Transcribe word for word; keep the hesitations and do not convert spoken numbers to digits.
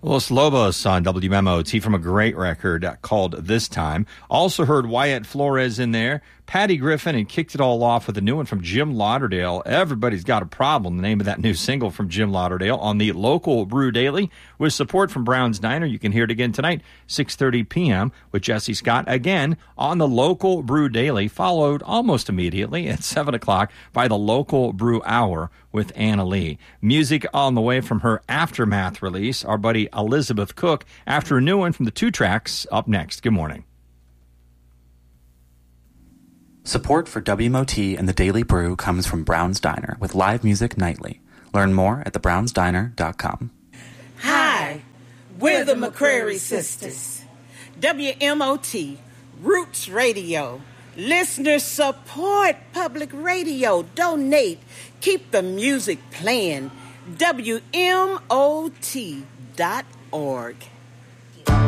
Los Lobos on W M O T from a great record called This Time. Also heard Wyatt Flores in there, Patty Griffin, and kicked it all off with a new one from Jim Lauderdale. Everybody's Got a Problem, the name of that new single from Jim Lauderdale on the Local Brew Daily with support from Brown's Diner. You can hear it again tonight, six thirty p.m. with Jesse Scott, again on the Local Brew Daily, followed almost immediately at seven o'clock by the Local Brew Hour with Anna Lee. Music on the way from her Aftermath release, our buddy Elizabeth Cook, after a new one from the Two Tracks up next. Good morning. Support for W M O T and the Daily Brew comes from Brown's Diner with live music nightly. Learn more at the browns diner dot com. Hi, we're the McCrary Sisters. W M O T, Roots Radio. Listeners support public radio. Donate. Keep the music playing. W M O T dot org.